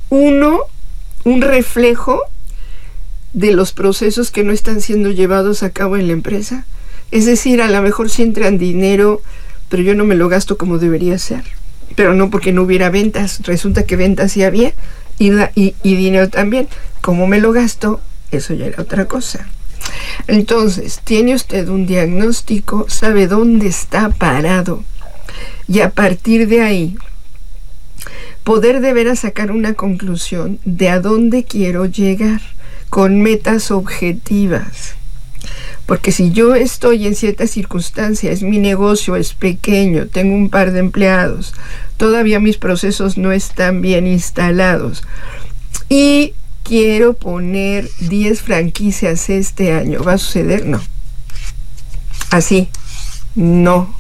un reflejo de los procesos que no están siendo llevados a cabo en la empresa. Es decir, a lo mejor sí entran dinero, pero yo no me lo gasto como debería ser. Pero no porque no hubiera ventas. Resulta que ventas sí había y dinero también. Como me lo gasto, eso ya era otra cosa. Entonces, tiene usted un diagnóstico, sabe dónde está parado. Y a partir de ahí, poder de veras sacar una conclusión de a dónde quiero llegar, con metas objetivas. Porque si yo estoy en ciertas circunstancias, mi negocio es pequeño, tengo un par de empleados, todavía mis procesos no están bien instalados y quiero poner 10 franquicias este año, ¿va a suceder? No. Así, no.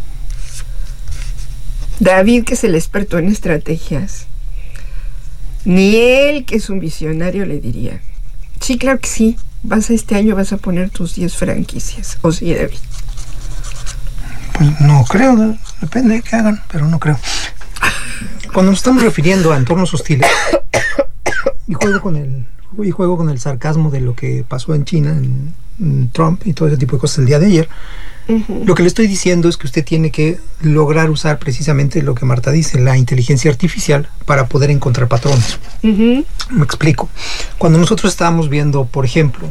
David, que es el experto en estrategias, ni él, que es un visionario, le diría: sí, claro que sí, este año vas a poner tus 10 franquicias. ¿O sí, David? Pues no creo, depende de qué hagan, pero no creo. Cuando nos estamos refiriendo a entornos hostiles, y juego con el sarcasmo de lo que pasó en China, en Trump y todo ese tipo de cosas el día de ayer, lo que le estoy diciendo es que usted tiene que lograr usar precisamente lo que Marta dice, la inteligencia artificial, para poder encontrar patrones. Me explico. Cuando nosotros estábamos viendo, por ejemplo,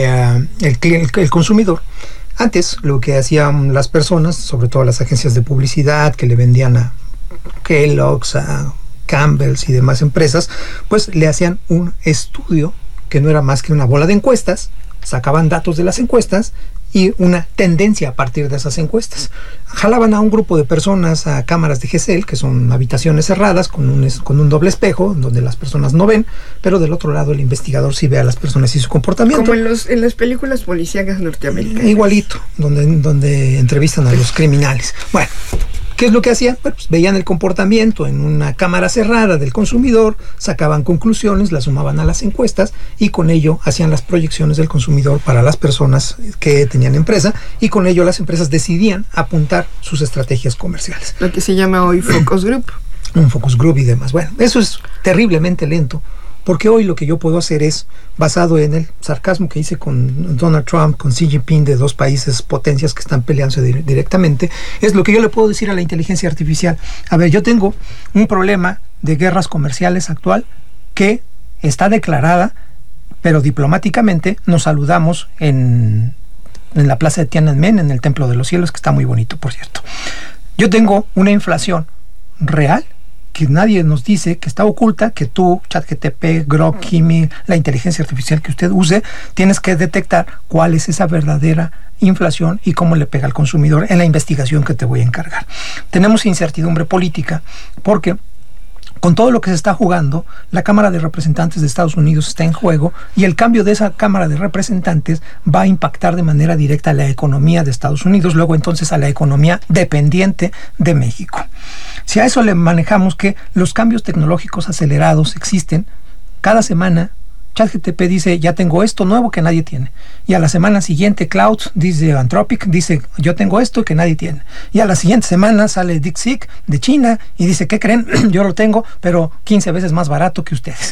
el consumidor, antes lo que hacían las personas, sobre todo las agencias de publicidad que le vendían a Kellogg's, a Campbell's y demás empresas, pues le hacían un estudio que no era más que una bola de encuestas, sacaban datos de las encuestas y una tendencia a partir de esas encuestas. Jalaban a un grupo de personas a cámaras de GESEL, que son habitaciones cerradas con un doble espejo, donde las personas no ven, pero del otro lado el investigador sí ve a las personas y su comportamiento. Como en las películas policíacas norteamericanas. Igualito, donde entrevistan a los criminales. Bueno, ¿qué es lo que hacían? Pues veían el comportamiento en una cámara cerrada del consumidor, sacaban conclusiones, las sumaban a las encuestas y con ello hacían las proyecciones del consumidor para las personas que tenían empresa, y con ello las empresas decidían apuntar sus estrategias comerciales. Lo que se llama hoy focus group. Un focus group y demás. Bueno, eso es terriblemente lento, porque hoy lo que yo puedo hacer es, basado en el sarcasmo que hice con Donald Trump, con Xi Jinping, de dos países potencias que están peleándose directamente, es lo que yo le puedo decir a la inteligencia artificial. A ver, yo tengo un problema de guerras comerciales actual que está declarada, pero diplomáticamente nos saludamos en la plaza de Tiananmen, en el Templo de los Cielos, que está muy bonito, por cierto. Yo tengo una inflación real que nadie nos dice, que está oculta, que tú, ChatGPT, Grok, Kimi, la inteligencia artificial que usted use, tienes que detectar cuál es esa verdadera inflación y cómo le pega al consumidor en la investigación que te voy a encargar. Tenemos incertidumbre política porque con todo lo que se está jugando, la Cámara de Representantes de Estados Unidos está en juego y el cambio de esa Cámara de Representantes va a impactar de manera directa a la economía de Estados Unidos, luego entonces a la economía dependiente de México. Si a eso le manejamos que los cambios tecnológicos acelerados existen, cada semana ChatGPT dice, ya tengo esto nuevo que nadie tiene. Y a la semana siguiente, Cloud, dice Anthropic, dice, yo tengo esto que nadie tiene. Y a la siguiente semana sale DeepSeek de China y dice, ¿qué creen? Yo lo tengo, pero 15 veces más barato que ustedes.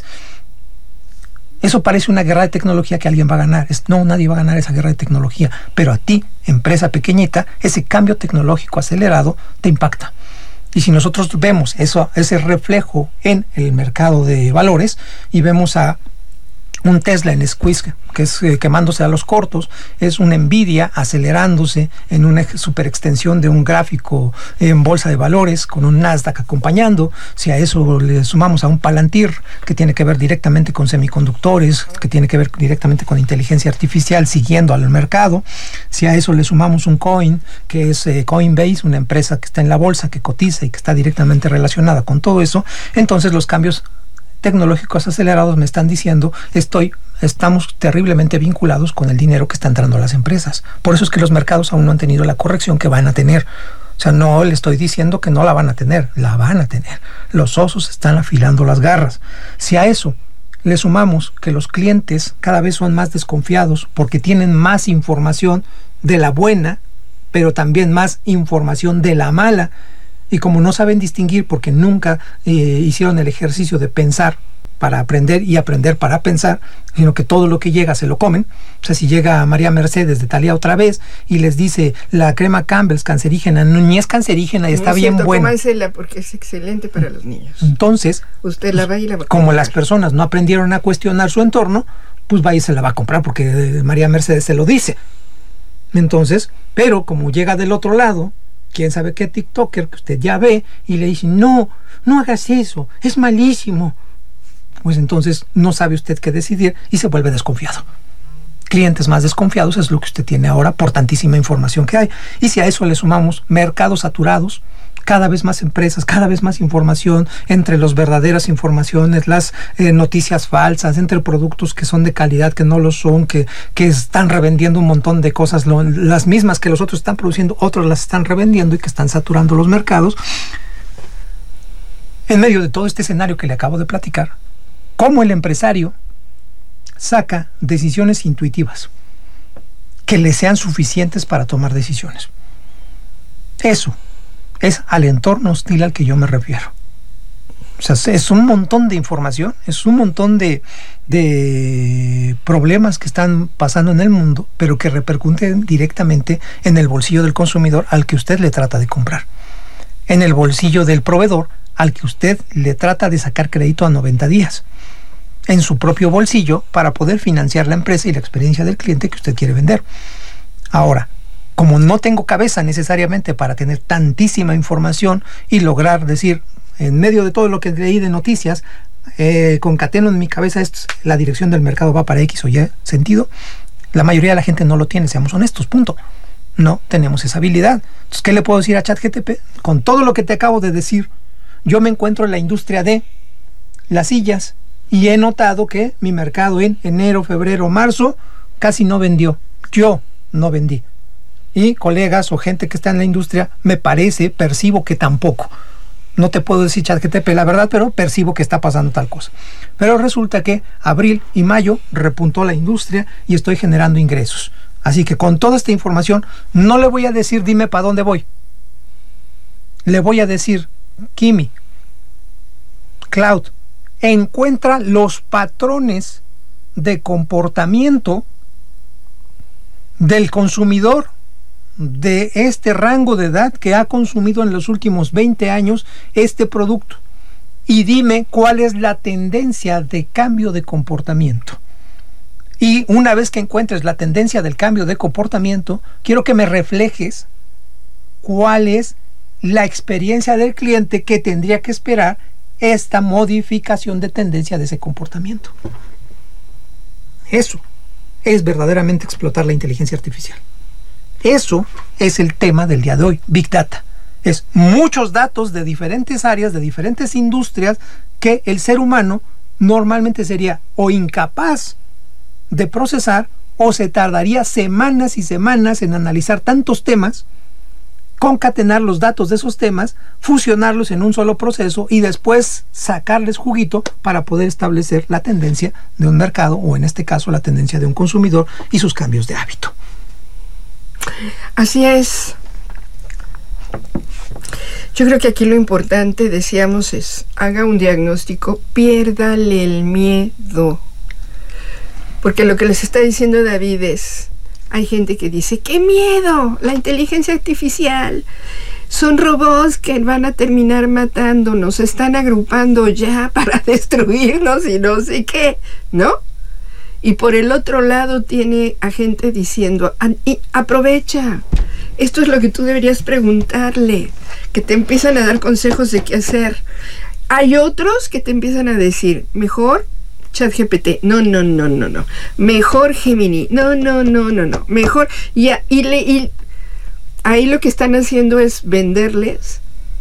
Eso parece una guerra de tecnología que alguien va a ganar. No, nadie va a ganar esa guerra de tecnología. Pero a ti, empresa pequeñita, ese cambio tecnológico acelerado te impacta. Y si nosotros vemos ese reflejo en el mercado de valores y vemos a un Tesla en squeeze, que es quemándose a los cortos, es una Nvidia acelerándose en una superextensión de un gráfico en bolsa de valores con un Nasdaq acompañando. Si a eso le sumamos a un Palantir que tiene que ver directamente con semiconductores, que tiene que ver directamente con inteligencia artificial siguiendo al mercado, si a eso le sumamos un Coin, que es Coinbase, una empresa que está en la bolsa, que cotiza y que está directamente relacionada con todo eso, entonces los cambios tecnológicos acelerados me están diciendo, estamos terriblemente vinculados con el dinero que está entrando a las empresas. Por eso es que los mercados aún no han tenido la corrección que van a tener. O sea, no le estoy diciendo que no la van a tener, la van a tener. Los osos están afilando las garras. Si a eso le sumamos que los clientes cada vez son más desconfiados porque tienen más información de la buena, pero también más información de la mala, y como no saben distinguir porque nunca hicieron el ejercicio de pensar para aprender y aprender para pensar, sino que todo lo que llega se lo comen. O sea, si llega María Mercedes de Thalía otra vez y les dice la crema Campbell's cancerígena, no, ni es cancerígena y está bien buena. Cómansela porque es excelente para los niños. Entonces, usted la va y la va a como comprar. las personas no aprendieron a cuestionar su entorno, pues va y se la va a comprar porque María Mercedes se lo dice. Entonces, pero como llega del otro lado, quién sabe qué TikToker que usted ya ve y le dice, no hagas eso, es malísimo. Pues entonces no sabe usted qué decidir y se vuelve desconfiado. Clientes más desconfiados es lo que usted tiene ahora por tantísima información que hay. Y si a eso le sumamos mercados saturados, cada vez más empresas, cada vez más información, entre las verdaderas informaciones, las noticias falsas, entre productos que son de calidad, que no lo son, que están revendiendo un montón de cosas, las mismas que los otros están produciendo, otros las están revendiendo y que están saturando los mercados. En medio de todo este escenario que le acabo de platicar, ¿cómo el empresario saca decisiones intuitivas que le sean suficientes para tomar decisiones? Eso es al entorno hostil al que yo me refiero. O sea, es un montón de información, es un montón de problemas que están pasando en el mundo, pero que repercuten directamente en el bolsillo del consumidor al que usted le trata de comprar, en el bolsillo del proveedor al que usted le trata de sacar crédito a 90 días, en su propio bolsillo para poder financiar la empresa y la experiencia del cliente que usted quiere vender. Ahora, como no tengo cabeza necesariamente para tener tantísima información y lograr decir, en medio de todo lo que leí de noticias, concateno en mi cabeza la dirección del mercado va para X o Y sentido, la mayoría de la gente no lo tiene, seamos honestos, punto. No tenemos esa habilidad. Entonces, ¿qué le puedo decir a ChatGPT? Con todo lo que te acabo de decir, yo me encuentro en la industria de las sillas y he notado que mi mercado en enero, febrero, marzo casi no vendió. Yo no vendí. Y colegas o gente que está en la industria, percibo que tampoco. No te puedo decir ChatGPT la verdad, pero percibo que está pasando tal cosa. Pero resulta que abril y mayo repuntó la industria y estoy generando ingresos. Así que con toda esta información no le voy a decir dime para dónde voy. Le voy a decir, Kimi, Cloud, encuentra los patrones de comportamiento del consumidor de este rango de edad que ha consumido en los últimos 20 años este producto y dime cuál es la tendencia de cambio de comportamiento. Y una vez que encuentres la tendencia del cambio de comportamiento, quiero que me reflejes cuál es la experiencia del cliente que tendría que esperar esta modificación de tendencia de ese comportamiento. Eso es verdaderamente explotar la inteligencia artificial. Eso es el tema del día de hoy, Big Data. Es muchos datos de diferentes áreas, de diferentes industrias, que el ser humano normalmente sería o incapaz de procesar o se tardaría semanas y semanas en analizar tantos temas, concatenar los datos de esos temas, fusionarlos en un solo proceso y después sacarles juguito para poder establecer la tendencia de un mercado o en este caso la tendencia de un consumidor y sus cambios de hábito. Así es. Yo creo que aquí lo importante, decíamos, es haga un diagnóstico, piérdale el miedo. Porque lo que les está diciendo David es, hay gente que dice, ¡qué miedo! La inteligencia artificial. Son robots que van a terminar matándonos, se están agrupando ya para destruirnos y no sé qué, ¿no? Y por el otro lado tiene a gente diciendo, aprovecha, esto es lo que tú deberías preguntarle, que te empiezan a dar consejos de qué hacer. Hay otros que te empiezan a decir, mejor ChatGPT, no, mejor Gemini, no, mejor, y ahí lo que están haciendo es venderles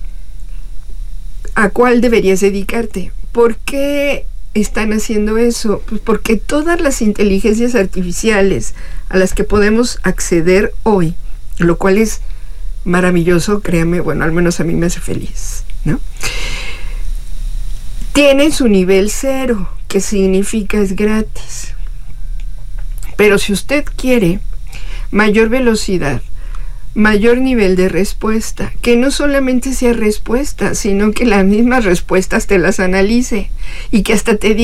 a cuál deberías dedicarte. ¿Por qué están haciendo eso? Pues porque todas las inteligencias artificiales a las que podemos acceder hoy, lo cual es maravilloso, créame, bueno, al menos a mí me hace feliz, ¿no? Tienen su nivel 0, que significa es gratis. Pero si usted quiere mayor velocidad, mayor nivel de respuesta, que no solamente sea respuesta, sino que las mismas respuestas te las analice y que hasta te diga